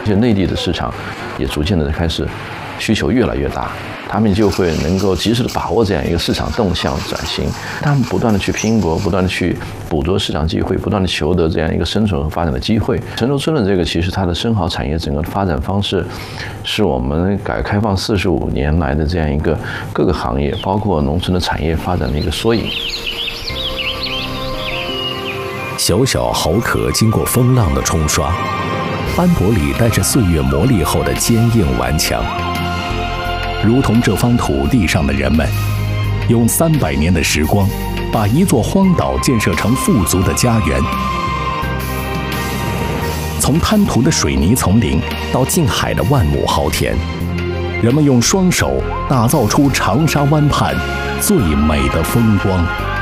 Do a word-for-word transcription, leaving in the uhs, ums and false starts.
而且内地的市场也逐渐的开始需求越来越大，他们就会能够及时的把握这样一个市场动向转型，他们不断的去拼搏，不断的去捕捉市场机会，不断的求得这样一个生存和发展的机会。神州村的这个其实它的生蚝产业整个的发展方式，是我们改革开放四十五年来的这样一个各个行业，包括农村的产业发展的一个缩影。 小小蚝壳经过风浪的冲刷，斑驳里带着岁月磨砺后的坚硬顽强。如同这方土地上的人们，用三百年的时光，把一座荒岛建设成富足的家园。从滩涂的水泥丛林到近海的万亩蒿田，人们用双手打造出长沙湾畔最美的风光。